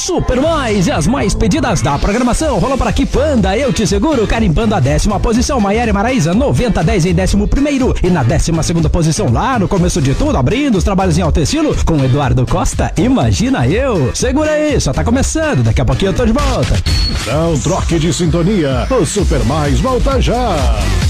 Super Mais e as mais pedidas da programação rolam por aqui. Panda, Eu Te Seguro, carimbando a 10ª posição. Maiara e Maraísa, 90-10 em 11º. E na 12ª posição, lá no começo de tudo, abrindo os trabalhos em alto estilo, com Eduardo Costa, Imagina Eu. Segura aí, só tá começando, daqui a pouquinho eu tô de volta. Não troque de sintonia, o Super Mais volta já.